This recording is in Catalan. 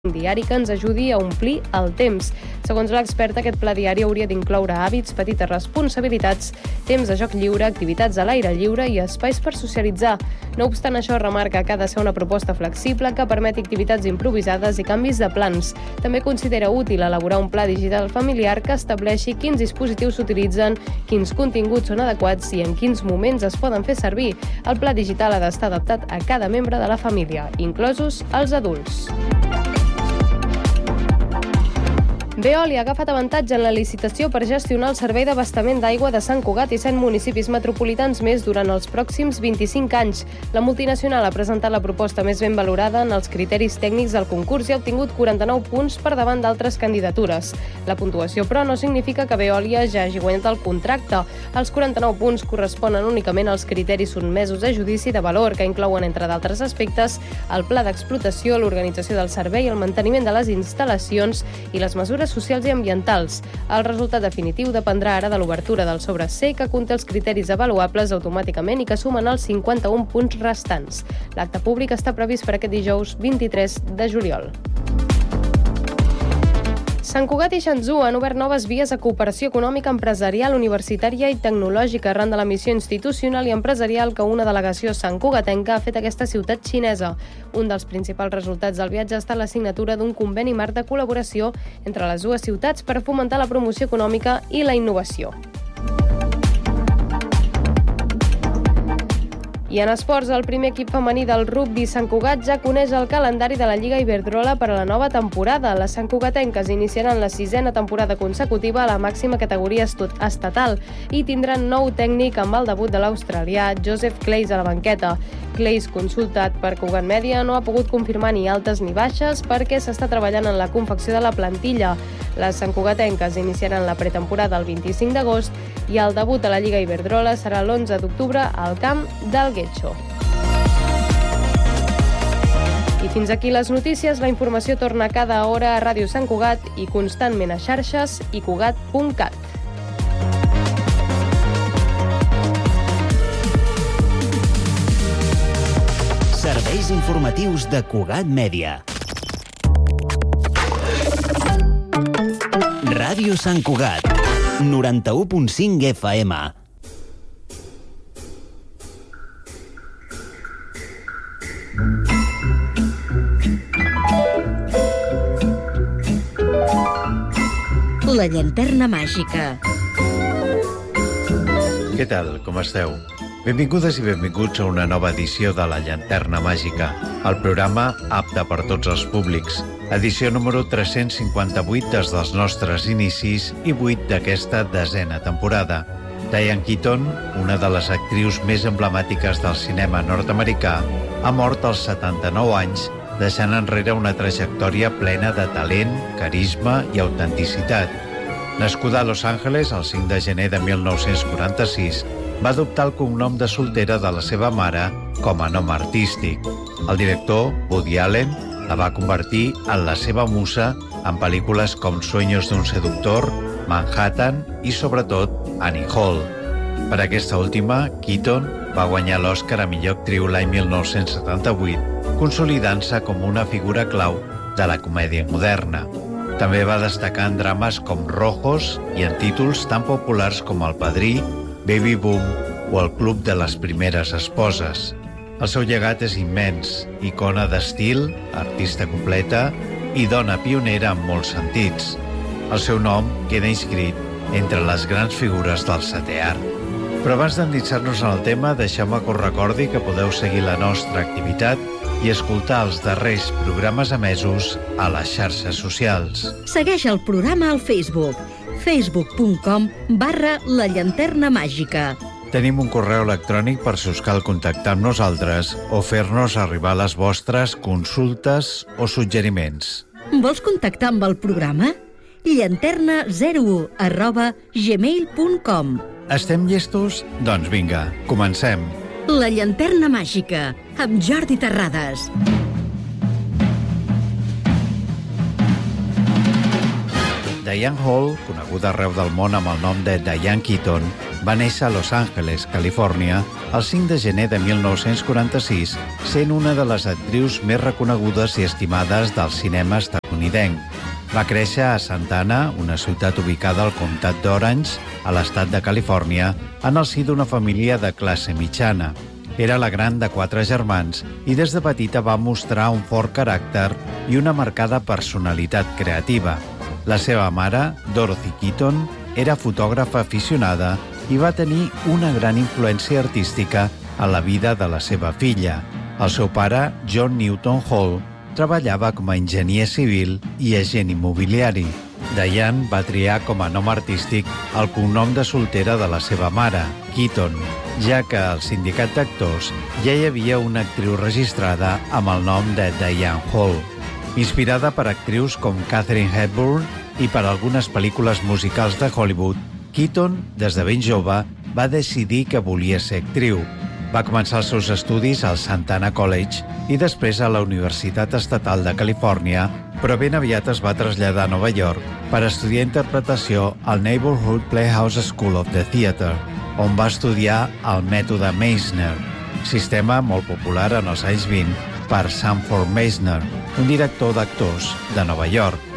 diari que ens ajudi a omplir el temps. Segons l'experta, aquest pla diari hauria d'incloure hàbits, petites responsabilitats, temps de joc lliure, activitats a l'aire lliure i espais per socialitzar. No obstant això, remarca que ha de ser una proposta flexible que permeti activitats improvisades i canvis de plans. També considera útil elaborar un pla digital familiar que estableixi quins dispositius s'utilitzen, quins continguts són adequats i en quins moments es poden fer servir. El pla digital ha d'estar adaptat a cada membre de la família, inclosos els adults. Veolia ha agafat avantatge en la licitació per gestionar el servei d'abastament d'aigua de Sant Cugat i 100 municipis metropolitans més durant els pròxims 25 anys. La multinacional ha presentat la proposta més ben valorada en els criteris tècnics del concurs i ha obtingut 49 punts per davant d'altres candidatures. La puntuació, però, no significa que Veolia ja hagi guanyat el contracte. Els 49 punts corresponen únicament als criteris sotmesos a judici de valor, que inclouen, entre d'altres aspectes, el pla d'explotació, l'organització del servei, el manteniment de les instal·lacions i les mesures socials i ambientals. El resultat definitiu dependrà ara de l'obertura del sobre C, que conté els criteris avaluables automàticament i que sumen els 51 punts restants. L'acte públic està previst per aquest dijous 23 de juliol. Sant Cugat i Xanzu han obert noves vies a cooperació econòmica, empresarial, universitària i tecnològica arran de la missió institucional i empresarial que una delegació santcugatenca ha fet a aquesta ciutat xinesa. Un dels principals resultats del viatge ha estat la signatura d'un conveni marc de col·laboració entre les dues ciutats per fomentar la promoció econòmica i la innovació. I en esports, el primer equip femení del rugbi Sant Cugat ja coneix el calendari de la Lliga Iberdrola per a la nova temporada. Les santcugatenques iniciaran la 6a temporada consecutiva a la màxima categoria estatal i tindran nou tècnic amb el debut de l'australià Joseph Clays a la banqueta. Clays, consultat per Cugat Mèdia, no ha pogut confirmar ni altes ni baixes perquè s'està treballant en la confecció de la plantilla. Les santcugatenques iniciaran la pretemporada el 25 d'agost i el debut a la Lliga Iberdrola serà l'11 d'octubre al camp del Getxo. I fins aquí les notícies. La informació torna cada hora a Ràdio Sant Cugat i constantment a xarxes i cugat.cat. Serveis informatius de Cugat Mèdia. Ràdio Sant Cugat, 91.5 FM. La llanterna màgica. Què tal? Com esteu? Benvingudes i benvinguts a una nova edició de La Llanterna Màgica, el programa apte per tots els públics. Edició número 358 des dels nostres inicis i 8 d'aquesta 10a temporada. Diane Keaton, una de les actrius més emblemàtiques del cinema nord-americà, ha mort als 79 anys, deixant enrere una trajectòria plena de talent, carisma i autenticitat. Nascuda a Los Angeles el 5 de gener de 1946, va adoptar el cognom de soltera de la seva mare com a nom artístic. El director, Woody Allen, la va convertir en la seva musa en pel·lícules com Sueños d'un seductor, Manhattan i, sobretot, Annie Hall. Per aquesta última, Keaton va guanyar l'Oscar a millor actriu l'any 1978, consolidant-se com una figura clau de la comèdia moderna. També va destacar en drames com Rojos i en títols tan populars com El Padrí, Baby Boom o El Club de les Primeres Esposes. El seu llegat és immens, icona d'estil, artista completa i dona pionera en molts sentits. El seu nom queda inscrit entre les grans figures del setè art. Però abans d'endinsar-nos en el tema, deixeu-me que us recordi que podeu seguir la nostra activitat i escoltar els darrers programes emesos a les xarxes socials. Segueix el programa al Facebook, facebook.com/La Llanterna Màgica. Tenim un correu electrònic per si us cal contactar amb nosaltres o fer-nos arribar les vostres consultes o suggeriments. Vols contactar amb el programa? llanterna01@gmail.com. Estem llestos? Doncs vinga, comencem. La Llanterna Màgica, amb Jordi Diane Hall, coneguda arreu del món amb el nom de Diane Keaton, va néixer a Los Angeles, Califòrnia, el 5 de gener de 1946, sent una de les actrius més reconegudes i estimades del cinema estatunidenc. Va créixer a Santa Ana, una ciutat ubicada al comtat d'Orange, a l'estat de Califòrnia, en el si d'una família de classe mitjana. Era la gran de 4 germans i des de petita va mostrar un fort caràcter i una marcada personalitat creativa. La seva mare, Dorothy Keaton, era fotògrafa aficionada i va tenir una gran influència artística a la vida de la seva filla. El seu pare, John Newton Hall, treballava com a enginyer civil i agent immobiliari. Diane va triar com a nom artístic el cognom de soltera de la seva mare, Keaton, ja que al sindicat d'actors ja hi havia una actriu registrada amb el nom de Diane Hall. Inspirada per actrius com Katharine Hepburn i per algunes pel·lícules musicals de Hollywood, Keaton, des de ben jove, va decidir que volia ser actriu. Va començar els seus estudis al Santa Ana College i després a la Universitat Estatal de Califòrnia, però ben aviat es va traslladar a Nova York per estudiar interpretació al Neighborhood Playhouse School of the Theatre, on va estudiar el mètode Meisner, sistema molt popular en els anys 20 per Sanford Meisner, un director d'actors de Nova York.